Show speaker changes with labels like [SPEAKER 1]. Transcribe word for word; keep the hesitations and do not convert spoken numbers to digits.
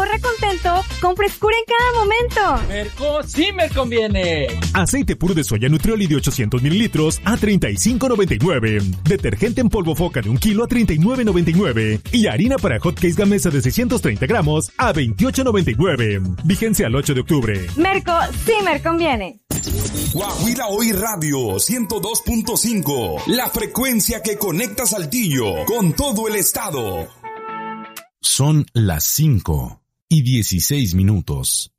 [SPEAKER 1] corra contento con frescura en cada momento.
[SPEAKER 2] Merco sí me conviene.
[SPEAKER 3] Aceite puro de soya Nutrioli de ochocientos mililitros a treinta y cinco noventa y nueve. Detergente en polvo Foca de un kilo a treinta y nueve noventa y nueve. Y harina para hotcakes Gamesa de seiscientos treinta gramos a veintiocho noventa y nueve. Vigencia al ocho de octubre.
[SPEAKER 1] Merco sí me conviene.
[SPEAKER 4] Guajira Hoy Radio ciento dos punto cinco. La frecuencia que conecta Saltillo con todo el estado.
[SPEAKER 5] Son las cinco y dieciséis minutos.